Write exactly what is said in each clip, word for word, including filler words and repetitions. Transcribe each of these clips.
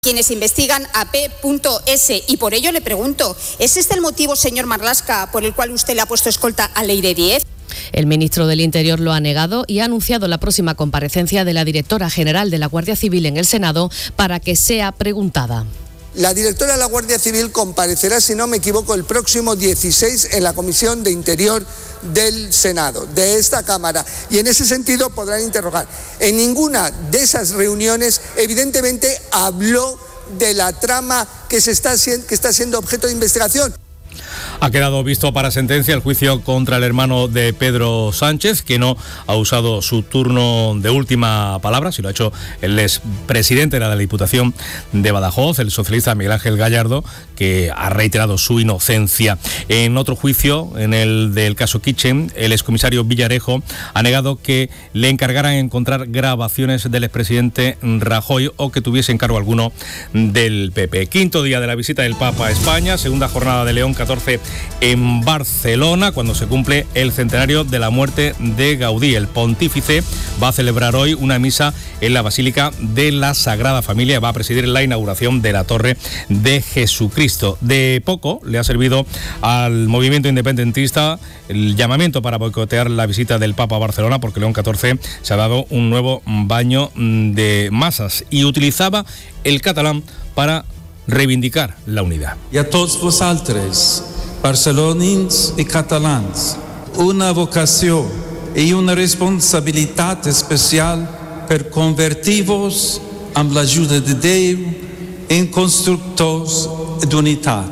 quienes investigan a P S. Y por ello le pregunto, ¿es este el motivo, señor Marlaska, por el cual usted le ha puesto escolta a Leire Díez? El ministro del Interior lo ha negado y ha anunciado la próxima comparecencia de la directora general de la Guardia Civil en el Senado para que sea preguntada. La directora de la Guardia Civil comparecerá, si no me equivoco, el próximo dieciséis en la Comisión de Interior del Senado, de esta Cámara, y en ese sentido podrán interrogar. En ninguna de esas reuniones, evidentemente, habló de la trama que, se está, que está siendo objeto de investigación. Ha quedado visto para sentencia el juicio contra el hermano de Pedro Sánchez, que no ha usado su turno de última palabra, si lo ha hecho el expresidente de la Diputación de Badajoz, el socialista Miguel Ángel Gallardo, que ha reiterado su inocencia. En otro juicio, en el del caso Kitchen, el excomisario Villarejo ha negado que le encargaran encontrar grabaciones del expresidente Rajoy o que tuviese encargo alguno del P P. Quinto día de la visita del Papa a España, segunda jornada de León catorce en Barcelona, cuando se cumple el centenario de la muerte de Gaudí. El pontífice va a celebrar hoy una misa en la Basílica de la Sagrada Familia, va a presidir la inauguración de la Torre de Jesucristo. De poco le ha servido al movimiento independentista el llamamiento para boicotear la visita del Papa a Barcelona, porque León catorce se ha dado un nuevo baño de masas y utilizaba el catalán para reivindicar la unidad. Y a todos vosotros, barcelonins y catalans, una vocación y una responsabilidad especial per convertir-vos amb l'ajuda de Déu en constructors d'unitat.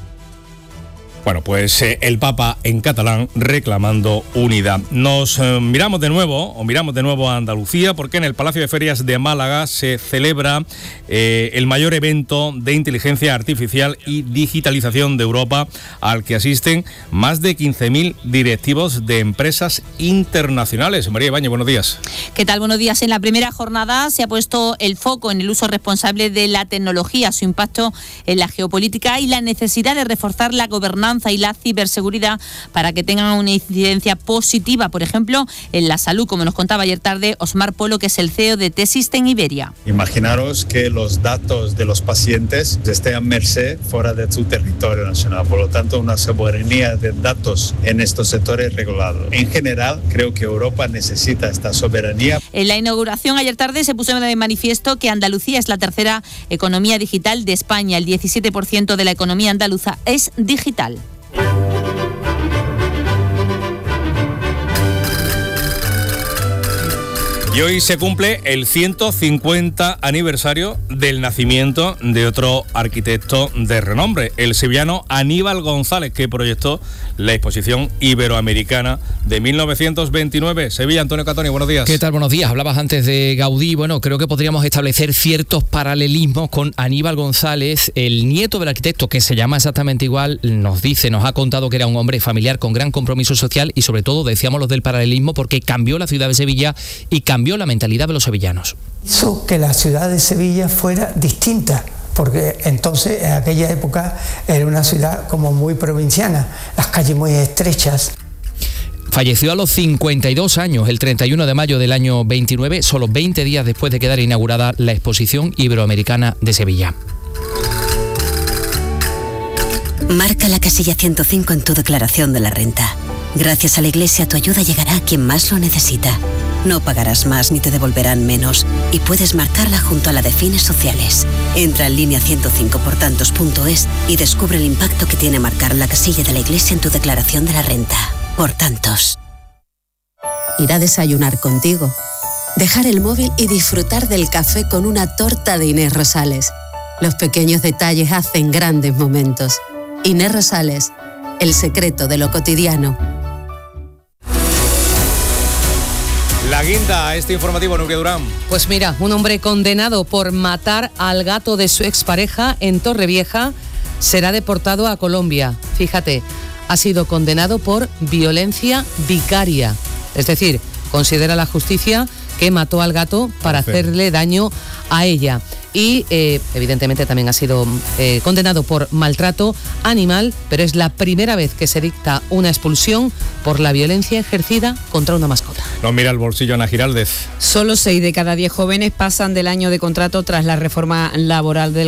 Bueno, pues eh, el Papa en catalán reclamando unidad. Nos eh, miramos de nuevo, o miramos de nuevo a Andalucía, porque en el Palacio de Ferias de Málaga se celebra eh, el mayor evento de inteligencia artificial y digitalización de Europa, al que asisten más de quince mil directivos de empresas internacionales. María Ibáñez, buenos días. ¿Qué tal? Buenos días. En la primera jornada se ha puesto el foco en el uso responsable de la tecnología, su impacto en la geopolítica y la necesidad de reforzar la gobernanza y la ciberseguridad para que tengan una incidencia positiva, por ejemplo, en la salud, como nos contaba ayer tarde Osmar Polo, que es el C E O de T-Systems Iberia. Imaginaros que los datos de los pacientes estén a merced fuera de su territorio nacional, por lo tanto una soberanía de datos en estos sectores regulados. En general, creo que Europa necesita esta soberanía. En la inauguración ayer tarde se puso de manifiesto que Andalucía es la tercera economía digital de España. El diecisiete por ciento de la economía andaluza es digital. Y hoy se cumple el ciento cincuenta aniversario del nacimiento de otro arquitecto de renombre, el sevillano Aníbal González, que proyectó la exposición iberoamericana de mil novecientos veintinueve. Sevilla, Antonio Catoni, buenos días. ¿Qué tal? Buenos días. Hablabas antes de Gaudí. Bueno, creo que podríamos establecer ciertos paralelismos con Aníbal González, el nieto del arquitecto, que se llama exactamente igual. Nos dice, nos ha contado que era un hombre familiar con gran compromiso social y sobre todo, decíamos los del paralelismo, porque cambió la ciudad de Sevilla y cambió cambió la mentalidad de los sevillanos. Hizo que la ciudad de Sevilla fuera distinta, porque entonces en aquella época era una ciudad como muy provinciana, las calles muy estrechas. Falleció a los cincuenta y dos años, el treinta y uno de mayo del año veintinueve, solo veinte días después de quedar inaugurada la exposición iberoamericana de Sevilla. Marca la casilla ciento cinco en tu declaración de la renta. Gracias a la Iglesia, tu ayuda llegará a quien más lo necesita. No pagarás más ni te devolverán menos y puedes marcarla junto a la de fines sociales. Entra en línea ciento cinco por tantos punto es y descubre el impacto que tiene marcar la casilla de la Iglesia en tu declaración de la renta. Por tantos. Ir a desayunar contigo. Dejar el móvil y disfrutar del café con una torta de Inés Rosales. Los pequeños detalles hacen grandes momentos. Inés Rosales, el secreto de lo cotidiano. La guinda a este informativo, Nuria Durán. Pues mira, un hombre condenado por matar al gato de su expareja en Torrevieja será deportado a Colombia. Fíjate, ha sido condenado por violencia vicaria. Es decir, considera la justicia que mató al gato para hacerle daño a ella. Y eh, evidentemente también ha sido eh, condenado por maltrato animal, pero es la primera vez que se dicta una expulsión por la violencia ejercida contra una mascota. No mira el bolsillo Ana Giraldez. Solo seis de cada diez jóvenes pasan del año de contrato tras la reforma laboral del